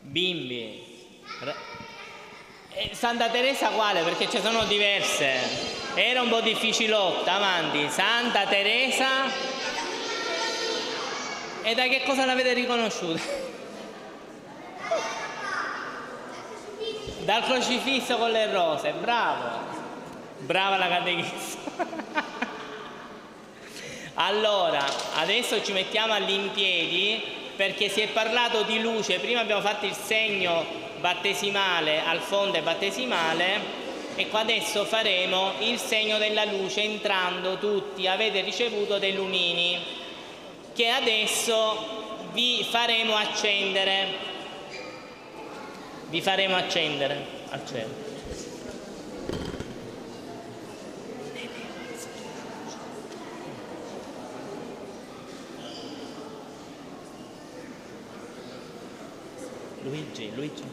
bimbi. Santa Teresa quale? Perché ci sono diverse. Era un po' difficilotta, avanti. Santa Teresa. E da che cosa l'avete riconosciuta? Dal crocifisso con le rose, bravo. Brava la catechista. Allora, adesso ci mettiamo all'impiedi perché si è parlato di luce. Prima abbiamo fatto il segno battesimale, al fondo e battesimale, e qua adesso faremo il segno della luce entrando tutti. Avete ricevuto dei lumini che adesso vi faremo accendere. Vi faremo accendere al cielo. Luigi.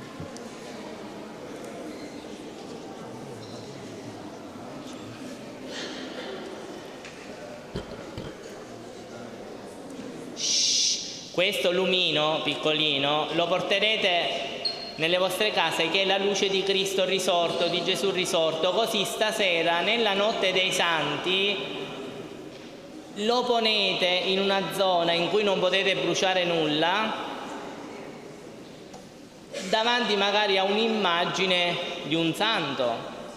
Questo lumino piccolino lo porterete nelle vostre case, che è la luce di Cristo risorto, di Gesù risorto, così stasera nella notte dei santi lo ponete in una zona in cui non potete bruciare nulla, davanti magari a un'immagine di un santo,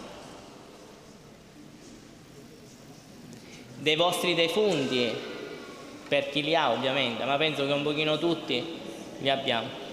dei vostri defunti, per chi li ha ovviamente, ma penso che un pochino tutti li abbiamo.